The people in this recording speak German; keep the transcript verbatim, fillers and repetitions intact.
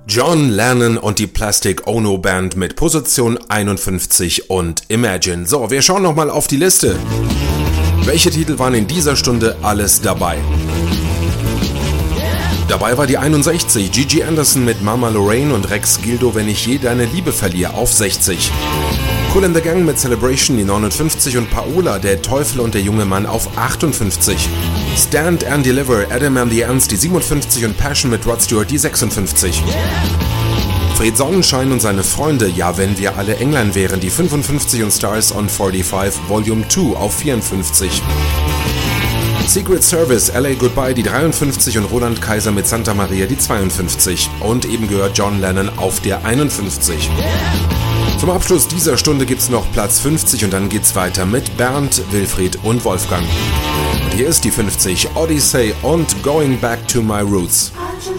John Lennon und die Plastic Ono Band mit Position einundfünfzig und Imagine. So, wir schauen nochmal auf die Liste. Welche Titel waren in dieser Stunde alles dabei? Dabei war die einundsechzig, Gigi Anderson mit Mama Lorraine und Rex Gildo, Wenn ich je deine Liebe verliere, auf sechzig. Kool and the Gang mit Celebration, die neunundfünfzig, und Paola, Der Teufel und der junge Mann, auf achtundfünfzig. Stand and Deliver, Adam and the Ants, die siebenundfünfzig, und Passion mit Rod Stewart, die sechsundfünfzig. Fred Sonnenschein und seine Freunde, Ja, wenn wir alle England wären, die fünfundfünfzig, und Stars on fünfundvierzig, Volume zwei auf vierundfünfzig. Secret Service, L A Goodbye, die dreiundfünfzig, und Roland Kaiser mit Santa Maria, die zweiundfünfzig. Und eben gehört John Lennon auf der einundfünfzig. Zum Abschluss dieser Stunde gibt's noch Platz fünfzig und dann geht's weiter mit Bernd, Wilfried und Wolfgang. Und hier ist die fünfzig, Odyssey und Going Back to My Roots.